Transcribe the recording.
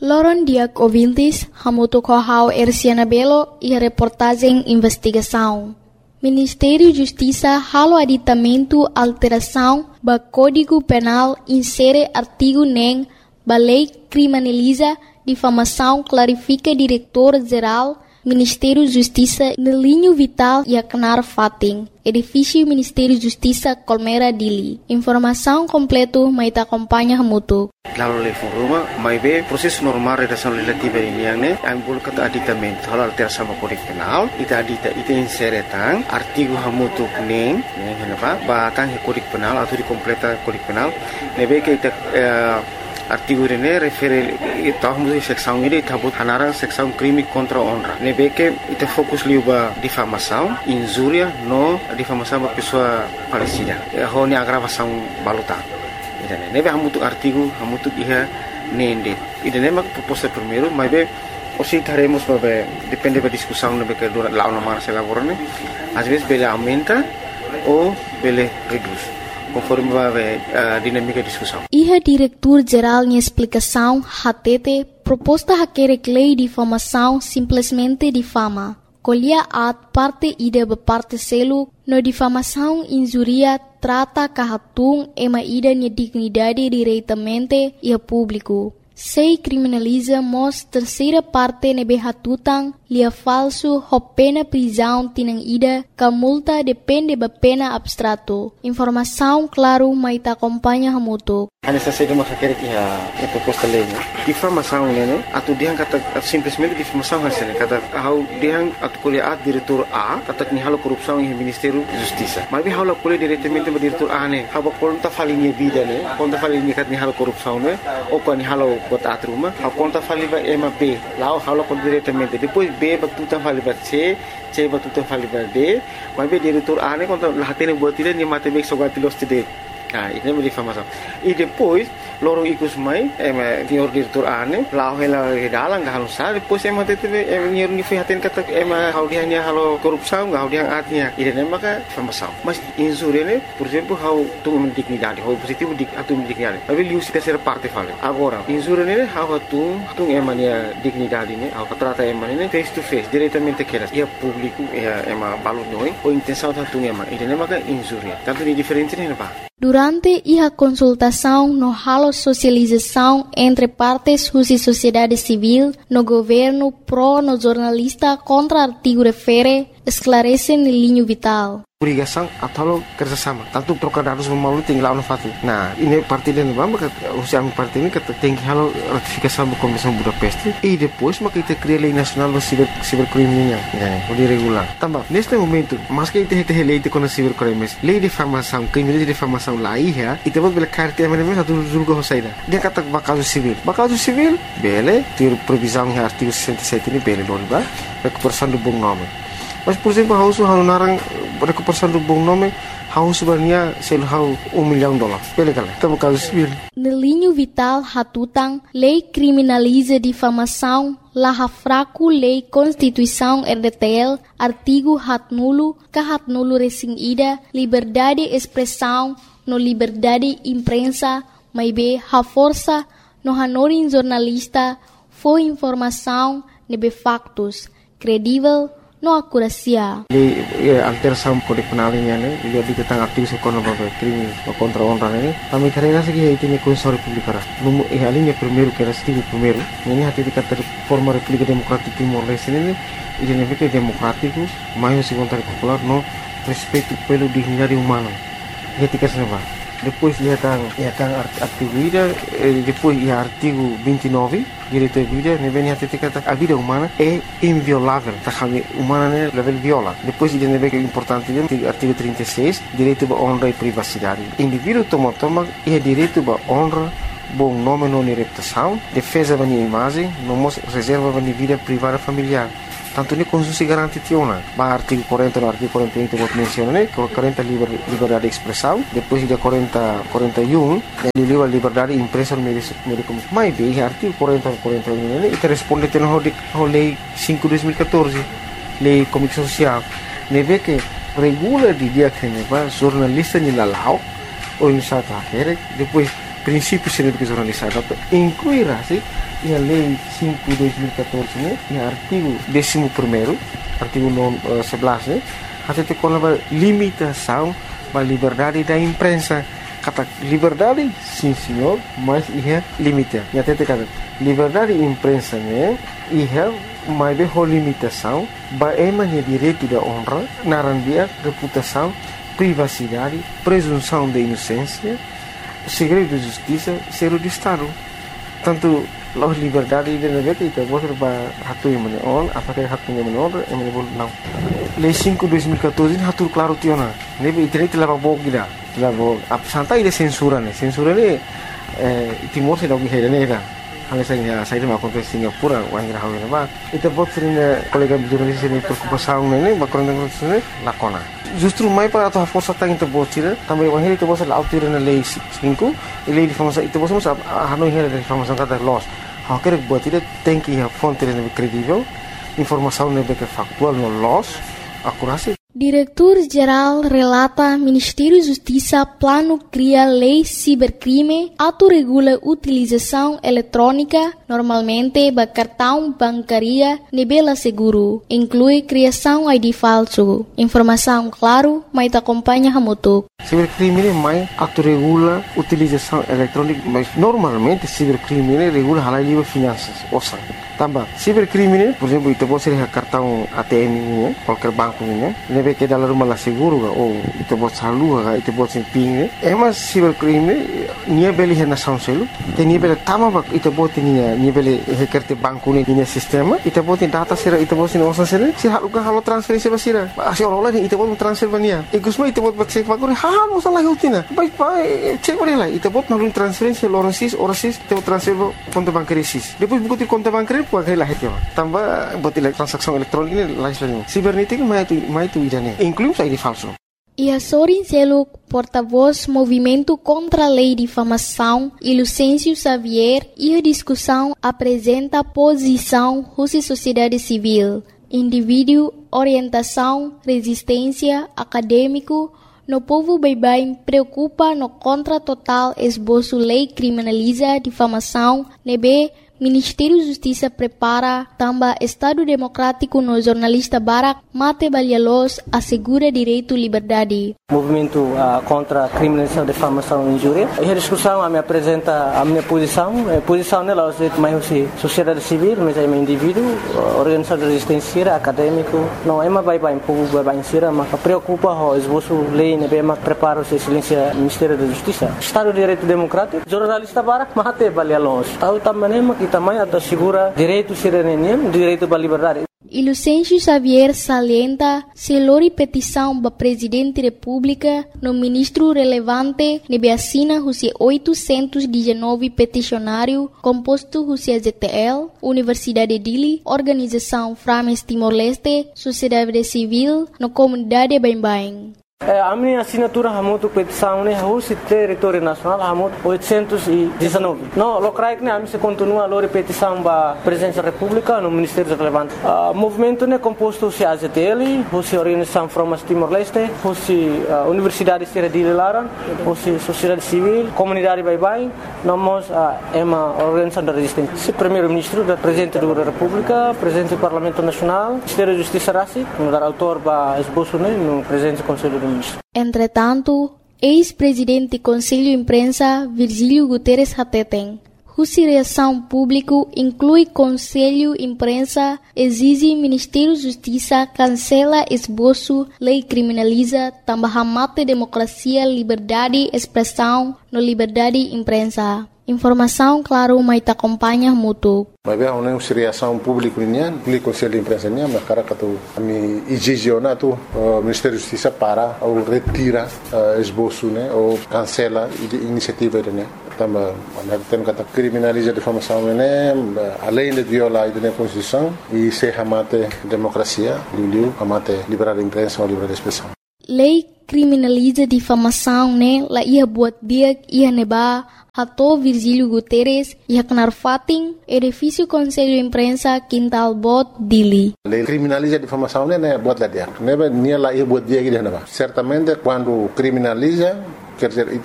Loron diak ouvintes, hamuto kohau Erciana Belo e a reportagem investigação. Ministério Justiça halo aditamento alteração ba Código Penal insere artigo nem ba lei criminaliza difamação clarifica diretor-geral Ministério Justiça no linho vital e Aknar Fating, edifício Ministério Justiça Colmera Dili. Informação completa mai ta acompanha hamutu. Lalu lei foruma mai be proses normal redação legislativa ini yang ne ang bul kata aditamento hal alteração ba Código Penal ita insere tang artigo hamutu neng henapa ba tang Código Penal atau di completa Código Penal nebe ke ita artigo ini refere tahun seksão ini tabut hanarang seksão crime contra honra. Nebe que ita fokus liuba difamação, injúria no difamação ba pessoa falecida. Hone agravação baluta. Idane nebe hamutu artigo hamutu iha nende. Idane mak proposta primeiro, mas be osi taremos ba depende da discussão nebe que durante la una se elaborane. Às vezes bele aumenta ou bele reduz. Conforme a dinâmica de discussão. Iha diretor-geral em explicação, HTT, proposta haquere lei de difamação simplesmente difama. Colhia at parte ida be parte selo, no difamação injuria trata kahatung ema ida ni dignidade diretamente e a público. Sei criminaliza mos terceira parte nebe hatutang lia falso ho pena prisão tinang ida ka multa depende ba pena abstrato. Informação claro mai ta acompanha hamuto. Ana sa do makakere ki a proposta lei. Difamação né? Atu diang kata simplesmente difamação hasen kata hau diang atu kuliah diretor A kata ni halo korupsão em Ministério Justiça. Mas bi halo kuliah diretamente ba diretor A ne. Haba konta falinha vida né? Konta falinha kat ni halo korupsão né? Ou kan ni halo bota atruma, hau konta faliba ema B. Lá halo kon diretamente. Depois B batuta faliba C batuta faliba D. Mas bi diretor A ne konta lahatene buat tidak ni mate bek sogatilos tidak. Nah, ini menjadi difamação. E depois, lorong ikus mai, senhor diretor ane, lau hela dalang gak halusa, depois tete senhor ni fihaten kata hau dia ni halo korupsão, hau dia atnya. Ide nem maka difamação. Mas injúria ne, por exemplo, hau tung dignidade, hau positivo atu dignidade. Tapi liu si terceira parte fale. Agora, injúria ne hau tung emania dignidade ne, hau trata emania face to face, diretamente keras. Ia público, ia balut noi, ou intenção tung Ide nem maka injúria. Tanto ni diferente ne apa? Durante a consultação no halo socialização entre partes e sociedade civil, no governo pro no jornalista contra artigo refere, esclarece no linho vital. Obrigação atau kerjasama. Tanto trocar dados melalui tinggal no fatu. Nah, ini parti dan bamba usia parti ini kata tinggi halo ratifikasi da Convenção Budapest e depois maka kita cria lei nacional do cibercrime o regular. Tambah, neste momento, mas que kita lei de contra cibercrimes, lei de difamação, crime de difamação lá ia, e depois bela carta mesmo satu julga hosaida. Dia kata bakaso civil, bele, ter previsão em artigo 67 ini bele doliba, recuperação do bom nome. Mas, por exemplo, hau narang recuperação do bom nome, hau sebenarnya sel hau $1 milhão. Pele kala, tá caso civil. No linho vital hatutang, lei criminaliza difamação, laha fraco lei Constituição RDTL, artigo hatnulo, kahatnulo resing ida, liberdade expressão, no liberdade imprensa, maibe ha força, no hanorin jornalista, foi informação, nebe factos, credível, no akurasia. Alteração Código Penal ini lihat di tentang artikel sekolah crime contra honra ini. Kami karena segi itu ni Constituição República. Alinha primeiro que era artigo primeiro. Ini hati dikata forma República Democrática Timor-Leste ini identifica democrático, mais segundo popular no respeito pelo dignidade humana. Ketika senapa. Depois lihat artigo ida, depois artigo 29 direito à vida, nem hati dikata a vida humana é inviolável, tá kami humana né level viola. Depois ida nebe que é importante artigo 36, direito à honra e privacidade. Indivíduo toma é direito à honra, bom nome não reputação, defesa da imagem, não reserva da vida privada familiar. Tanto ni Constituição garante tiona. Ba artigo 40 no artigo 41 que eu mencionei, 40 liberdade de expressão, depois de 41 ele a liberdade de imprensa no meio de comunicação. Mas bem, artigo 40 e 41 ele responde à lei 5 de 2014, lei de comunicação social. Neve que regula de dia que neva jornalista ni lalau ou iniciativa depois princípios de educação jornalista incluirá-se a Lei 5/2014, né, e artigo 11º, artigo 11, né, até com a limitação da liberdade da imprensa. Kata liberdade, sim senhor, mas é limite. E até kata liberdade da imprensa, né, mas é limitação, é direito da honra, narandia, reputação, privacidade, presunção de inocência, segredo de justiça, segredo de Estado. Tanto a liberdade de negócio itu bos para hatu yang menon, apakah hatunya menon, yang menebol não. Lei 5/2014 hatur claro tiona. Nebe internet leva bog gida, leva santai de censura né. Censura né Timor se dog hera né. Hanya saya mau konten Singapura, wangira hawe ba. Itu bot sering kolega jurnalis ini preocupação né, bakron né, lakona. Justru mai para a força tá into bot tira, também wangira itu bos la autir na lei 5, lei de famosa itu bos a hanoi hera de famosa kata loss. Qualquer buat tira tem que a fonte credível, informação factual no loss, akurasi. Diretor-Geral relata Ministério Justiça plano cria lei cibercrime, autorregula utilização eletrônica, normalmente ba cartão bancaria nebela seguro, inclui criação ID falso. Informação claro, mas acompanha hamutuk. Cibercrime mais autorregula utilização eletrônica, mas normalmente cibercrime regula halal livre finanças, osa. Tambah, cibercrime, por exemplo, itu pode ser cartão ATM ini, qualquer banco ini, nebe que dalam rumah seguro ou itu pode salur, itu pode ser ping. Emas cibercrime, nia beli hena sanselu, te nia beli tama itu pode nia beli hekerte banco ini nia sistema, itu pode data sera, itu pode osan sera, si haluka halo transferensi basira, asi orang itu pode transfer bania. Igusma itu pode cek bagore, halo salah utina. Baik cek boleh lah, itu pode nalun transferensi orasis, itu transfer konto bancaris. Depois buku konto bancaris pakai lah itu. Tambah buat transaksi elektronik ini lain. Cibernética mais itu idane. Inclui ID falso. E Sorin Seluk, porta-voz Movimento contra a Lei de Difamação, e Lucêncio Xavier, e a discussão apresenta posição Rússia Sociedade Civil, indivíduo, orientação, resistência, acadêmico, no povo bem preocupa no contra total esboço lei criminaliza difamação, nebe Ministério da Justiça prepara também Estado Democrático no jornalista Barak Mate Balhalos assegura direito à liberdade. Movimento contra a criminalização, difamação e injúria. E a discussão me apresenta a minha posição. A posição nela é mais sociedade civil, mas é um indivíduo, organização de resistência, acadêmico. Não é mais bem povo bem sira, mas preocupa o esboço lei, né, bem prepara o excelência Ministério da Justiça. Estado de Direito Democrático, jornalista Barak Mate Balhalos. Tahu também que também assegura direito cidadania, direito à liberdade. E Lucêncio Xavier salienta se lori petição para Presidente da República no ministro relevante nebe assina os 819 peticionário composto os ZTL, Universidade de Dili, Organização Frames Timor-Leste, Sociedade Civil, no comunidade Bem. A minha assinatura hamutu petição né o território nacional hamutu 819. Não, locais né a minha continua a petição ba presidência da República no Ministério relevante. Movimento né composto se AZTL, se Organização Frames Timor-Leste, se Universidade de Laran, se Sociedade Civil, Comunidade Bye, nós é uma organização da resistência. Se primeiro-ministro da Presidente da República, Presidente do Parlamento Nacional, Ministério da Justiça Rassi, no dar autor ba esboço né no Presidente do Conselho do Entretanto, ex-presidente do Conselho de Imprensa, Virgílio Guterres Hateten, cuja reação pública inclui Conselho de Imprensa, exige Ministério da Justiça cancela esboço, lei criminaliza, também mata democracia, liberdade, expressão, no liberdade de imprensa. Informação, claro, mas acompanha mútuo. Mas bem, uma reação pública nian, o Conselho de Imprensa nian, mas cara que tu me exigionar tu Ministério da Justiça para ou retira esboço, né, ou cancela iniciativa né. Também, tem que criminalizar a difamação, né, além de violar a Constituição e se amate democracia, amate liberdade de imprensa ou liberdade de expressão. Lei criminaliza difamação, né, lá ia buat dia ia neba Hato Virgílio Guterres ia kenar fating edifício Conselho de Imprensa Quintal Bot Dili. Lei criminaliza a difamação, né, buat lá dia. Neba nia lá ia buat dia que certamente quando criminaliza quer dizer